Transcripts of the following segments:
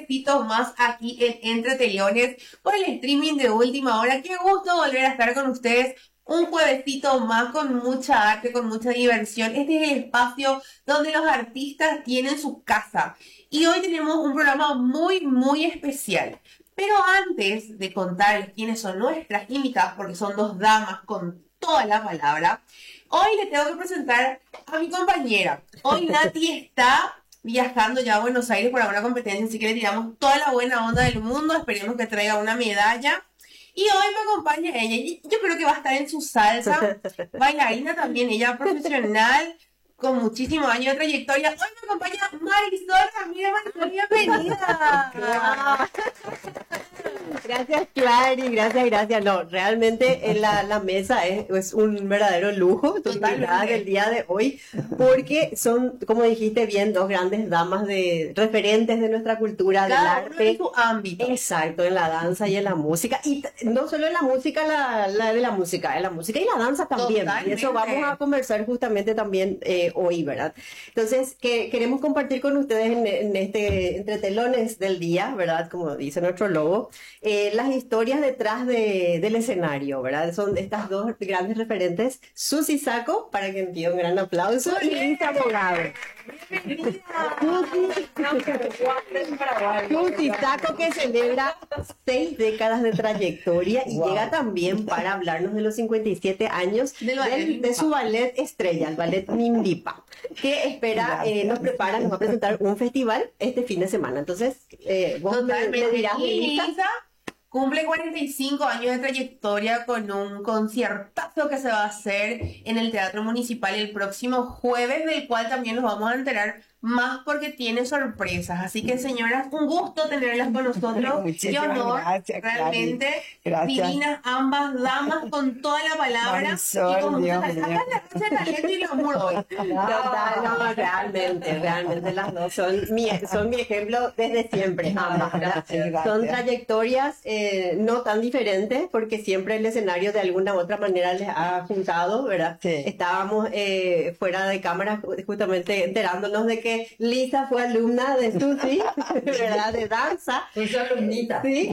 juevesito más aquí en Entre Telones por el streaming de última hora. Qué gusto volver a estar con ustedes. Un juevesito más con mucha arte, con mucha diversión. Este es el espacio donde los artistas tienen su casa. Y hoy tenemos un programa muy especial. Pero antes de contarles quiénes son nuestras invitadas, porque son dos damas con toda la palabra, hoy les tengo que presentar a mi compañera. Hoy Nati está viajando ya a Buenos Aires por alguna competencia, así que le tiramos toda la buena onda del mundo. Esperemos que traiga una medalla. Y hoy me acompaña ella. Y yo creo que va a estar en su salsa. Bailarina también, ella profesional, con muchísimos años de trayectoria. Hoy me acompaña Marisol Ramírez. Marisol, bienvenida. Gracias, Clary, gracias. No, realmente la mesa es un verdadero lujo, totalidad del día de hoy, porque son, como dijiste bien, dos grandes damas de referentes de nuestra cultura, del Cada uno arte. en su ámbito. Exacto, en la danza y en la música. Y no solo en la música, en la música y la danza también. Totalmente. Y eso vamos a conversar justamente también hoy, ¿verdad? Entonces, que queremos compartir con ustedes en este Entre Telones del día, ¿verdad? Como dice nuestro logo. Las historias detrás del escenario, ¿verdad? Son estas dos grandes referentes, Susi Sacco, para que envíe un gran aplauso, y Lisa Abogado. Susi Sacco, que celebra 6 décadas de trayectoria y llega también para hablarnos de los 57 años de su ballet estrella, el ballet Nimbipa, que espera, nos va a presentar un festival este fin de semana. Entonces, vos me dirás, Lisa cumple 45 años de trayectoria con un conciertazo que se va a hacer en el Teatro Municipal el próximo jueves, del cual también nos vamos a enterar más porque tiene sorpresas. Así que, señoras, un gusto tenerlas con nosotros. Qué honor, gracias, realmente. Gracias. Divinas ambas damas con toda la palabra. Marisol, y con mucha Dios talento. mío. Acá la noche de talento y el amor hoy. No, realmente las dos son mi ejemplo desde siempre, ambas, ¿verdad? Gracias. Son trayectorias no tan diferentes, porque siempre el escenario de alguna u otra manera les ha juntado, ¿verdad? Sí. Estábamos fuera de cámara justamente enterándonos de que Lisa fue alumna de Susi, ¿verdad? De danza. Fui su alumnita. Sí,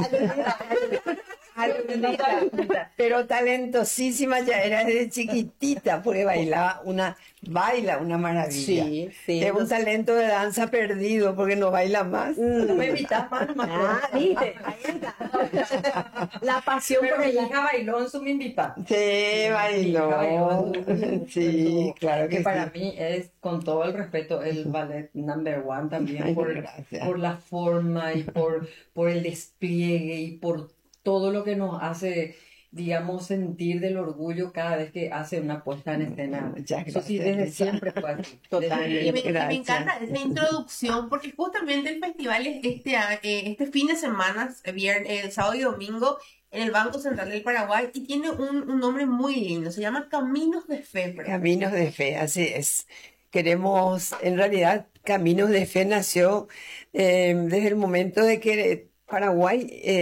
Alumnita, pero talentosísima, ya era desde chiquitita, porque baila una maravilla. Sí. Es un talento de danza perdido, porque no baila más. No me invitas más, no me acuerdo. Viste, ahí está. La pasión Pero por mi el hija bailó en su Mimbipa. Sí, bailó. Sí, claro que para sí. mí es, con todo el respeto, el ballet number one también Ay, por gracias. la forma y por el despliegue y por todo lo que nos hace, digamos, sentir del orgullo cada vez que hace una puesta en escena. Muchas Eso sí, gracias, desde Lisa. siempre fue así. Totalmente. Y me Gracias. encanta esa introducción, porque justamente el festival es este fin de semana, el sábado y domingo, en el Banco Central del Paraguay, y tiene un nombre muy lindo, se llama Caminos de Fe. Caminos de Fe, así es. Queremos, en realidad, Caminos de Fe nació desde el momento de que Paraguay